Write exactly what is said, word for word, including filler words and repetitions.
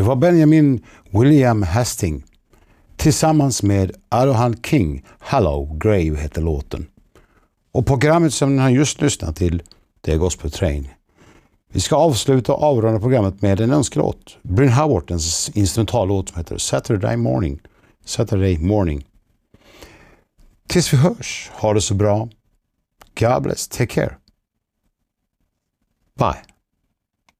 Det var Benjamin William Hastings tillsammans med Arohan King. Hello Grave heter låten. Och programmet som ni har just lyssnat till, det är Gospel Train. Vi ska avsluta och avrunda programmet med en önskelåt. Bryn Howardens instrumentallåt som heter Saturday Morning. Saturday Morning. Tills vi hörs, ha det så bra. God bless, take care. Bye.